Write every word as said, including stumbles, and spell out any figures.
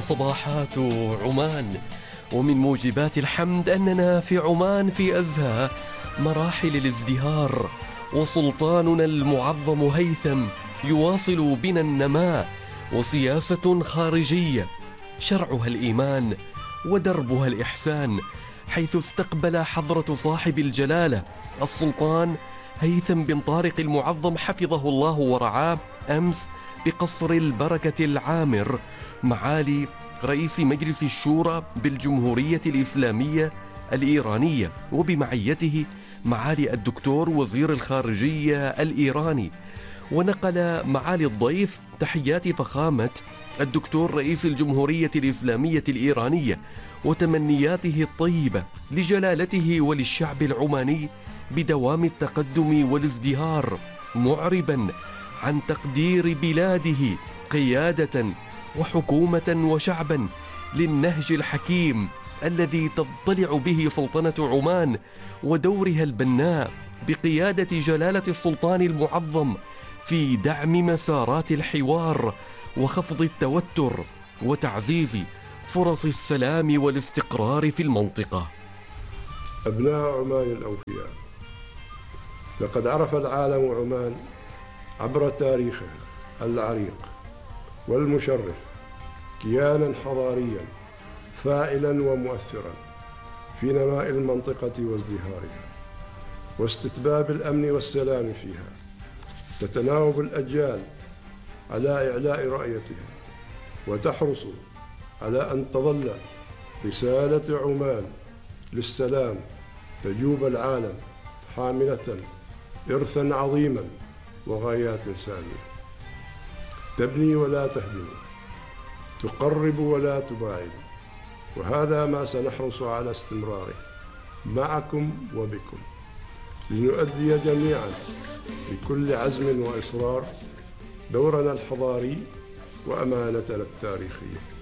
صباحات عمان. ومن موجبات الحمد أننا في عمان في أزهى مراحل الازدهار، وسلطاننا المعظم هيثم يواصل بنا النماء، وسياسة خارجية شرعها الإيمان ودربها الإحسان، حيث استقبل حضرة صاحب الجلالة السلطان هيثم بن طارق المعظم حفظه الله ورعاه أمس بقصر البركة العامر معالي رئيس مجلس الشورى بالجمهورية الإسلامية الإيرانية، وبمعيته معالي الدكتور وزير الخارجية الإيراني. ونقل معالي الضيف تحيات فخامة الدكتور رئيس الجمهورية الإسلامية الإيرانية وتمنياته الطيبة لجلالته وللشعب العماني بدوام التقدم والازدهار، معربا عن تقدير بلاده قيادة وحكومة وشعبا للنهج الحكيم الذي تضطلع به سلطنة عمان، ودورها البناء بقيادة جلالة السلطان المعظم في دعم مسارات الحوار وخفض التوتر وتعزيز فرص السلام والاستقرار في المنطقة. أبناء عمان الأوفياء، لقد عرف العالم عمان عبر تاريخها العريق والمشرف كيانا حضاريا فاعلا ومؤثرا في نماء المنطقة وازدهارها واستتباب الأمن والسلام فيها. تتناوب الأجيال على إعلاء رأيتها وتحرص على أن تظل رسالة عمان للسلام تجوب العالم حاملة إرثا عظيما وغايات سامية، تبني ولا تهدم، تقرب ولا تباعد، وهذا ما سنحرص على استمراره معكم وبكم لنؤدي جميعا بكل عزم وإصرار دورنا الحضاري وأمانتنا التاريخية.